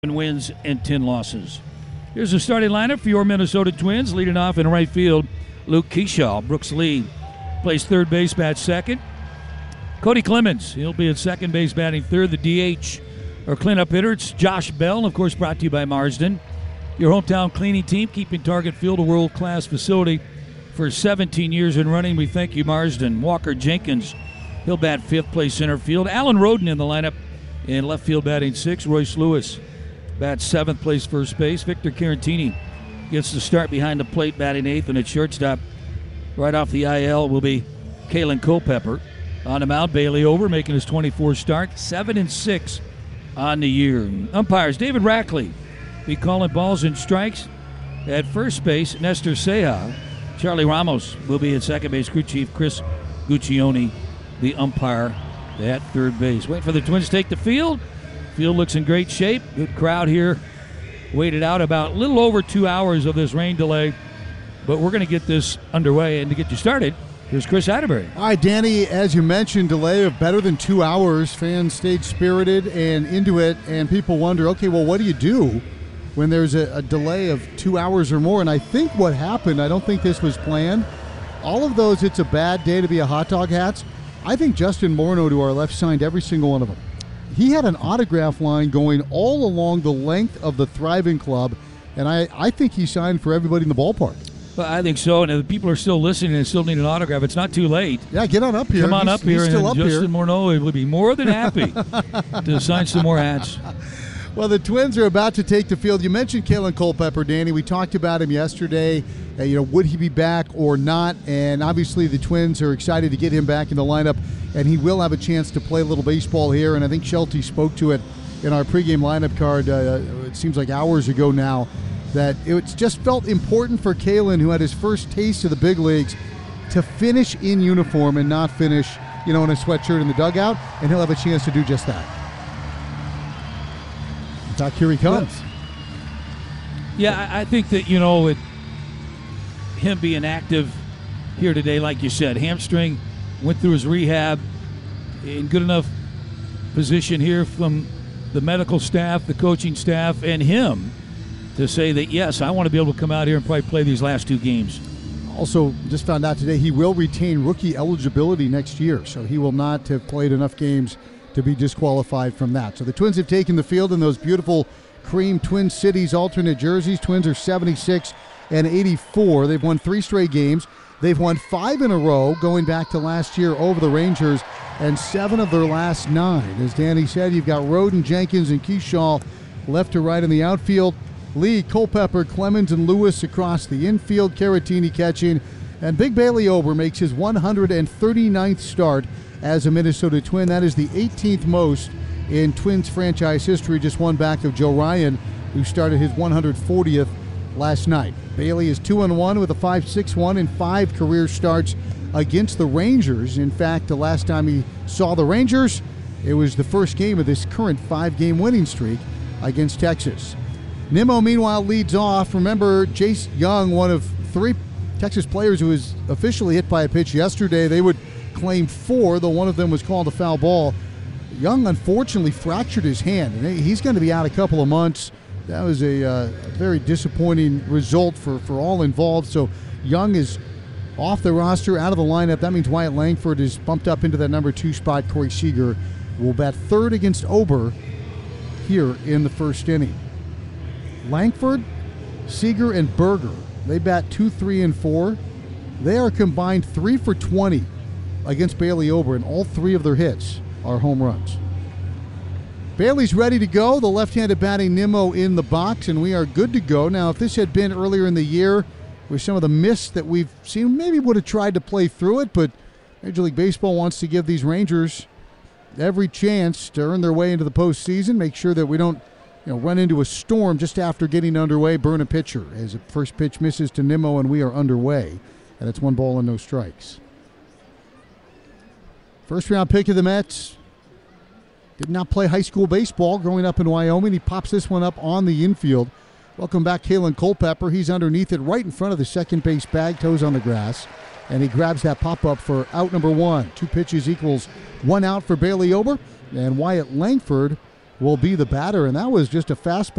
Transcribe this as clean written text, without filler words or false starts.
Wins and 10 losses. Here's the starting lineup for your Minnesota Twins. Leading off in right field, Luke Kershaw. Brooks Lee plays third base, bats second. Cody Clemens, he'll be at second base, batting third. The DH or cleanup hitter, it's Josh Bell, of course brought to you by Marsden. Your hometown cleaning team, keeping Target Field a world-class facility for 17 years and running. We thank you, Marsden. Walker Jenkins, he'll bat fifth, play center field. Alan Roden in the lineup in left field, batting sixth. Royce Lewis bats seventh, plays first base. Victor Caratini gets the start behind the plate, batting eighth. And at shortstop, right off the IL, will be Kalen Culpepper. On the mound, Bailey Ober, making his 24th start, 7-6 on the year. Umpires, David Rackley be calling balls and strikes. At first base, Nestor Ceja. Charlie Ramos will be at second base. Crew chief Chris Guccione, the umpire at third base. Wait for the Twins to take the field. Field looks in great shape. Good crowd here. Waited out about a little over 2 hours of this rain delay. But we're going to get this underway. And to get you started, here's Chris Atterbury. All right, Danny, as you mentioned, delay of better than 2 hours. Fans stayed spirited and into it. And people wonder, okay, well, what do you do when there's a delay of 2 hours or more? And I think what happened, I don't think this was planned. All of those, it's a bad day to be a hot dog hats. I think Justin Morneau to our left signed every single one of them. He had an autograph line going all along the length of the Thriving Club, and I think he signed for everybody in the ballpark. Well, I think so, and if people are still listening and still need an autograph, it's not too late. Yeah, get on up here. Come on up here, and Justin Morneau will be more than happy to sign some more hats. Well, the Twins are about to take the field. You mentioned Kalen Culpepper, Danny. We talked about him yesterday. Would he be back or not? And obviously the Twins are excited to get him back in the lineup, and he will have a chance to play a little baseball here. And I think Shelty spoke to it in our pregame lineup card, it seems like hours ago now, that it's just felt important for Kalen, who had his first taste of the big leagues, to finish in uniform and not finish, in a sweatshirt in the dugout, and he'll have a chance to do just that. In fact, here he comes. Yeah, I think that, with him being active here today, like you said, hamstring, went through his rehab, in good enough position here from the medical staff, the coaching staff, and him to say that, yes, I want to be able to come out here and probably play these last two games. Also, just found out today he will retain rookie eligibility next year, so he will not have played enough games to be disqualified from that. So the Twins have taken the field in those beautiful cream Twin Cities alternate jerseys. Twins are 76-84. They've won 3 straight games. They've won 5 in a row going back to last year over the Rangers, and 7 of their last 9. As Danny said, you've got Roden, Jenkins, and Kershaw left to right in the outfield. Lee, Culpepper, Clemens, and Lewis across the infield. Caratini catching. And Big Bailey Ober makes his 139th start as a Minnesota Twin. That is the 18th most in Twins franchise history, just one back of Joe Ryan, who started his 140th last night. Bailey is 2-1 with a 5.61 in 5 career starts against the Rangers. In fact, the last time he saw the Rangers, it was the first game of this current 5-game winning streak against Texas. Nimmo, meanwhile, leads off. Remember, Chase Young, one of 3 Texas players who was officially hit by a pitch yesterday. They would claim 4, though one of them was called a foul ball. Young, unfortunately, fractured his hand, and he's going to be out a couple of months. That was a very disappointing result for all involved. So Young is off the roster, out of the lineup. That means Wyatt Langford is bumped up into that number 2 spot. Corey Seager will bat third against Ober here in the first inning. Langford, Seager, and Berger, they bat 2, 3, and 4. They are combined 3 for 20 against Bailey Ober, and all 3 of their hits are home runs. Bailey's ready to go. The left-handed batting Nimmo in the box, and we are good to go. Now, if this had been earlier in the year with some of the miss that we've seen, maybe would have tried to play through it, but Major League Baseball wants to give these Rangers every chance to earn their way into the postseason, make sure that we don't run into a storm just after getting underway, burn a pitcher, as the first pitch misses to Nimmo, and we are underway. And it's 1 ball and no strikes. First-round pick of the Mets. Did not play high school baseball growing up in Wyoming. He pops this one up on the infield. Welcome back, Kalen Culpepper. He's underneath it right in front of the second base bag, toes on the grass. And he grabs that pop-up for out number 1. 2 pitches equals 1 out for Bailey Ober. And Wyatt Langford will be the batter. And that was just a fastball